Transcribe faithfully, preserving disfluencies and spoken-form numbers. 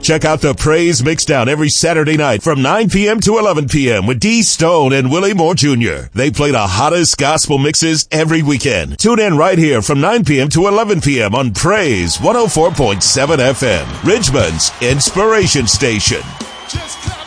Check out the Praise Mixdown every Saturday night from nine p.m. to eleven p.m. with D Stone and Willie Moore Junior They play the hottest gospel mixes every weekend. Tune in right here from nine p.m. to eleven p.m. on Praise one oh four point seven F M, Richmond's Inspiration Station. Just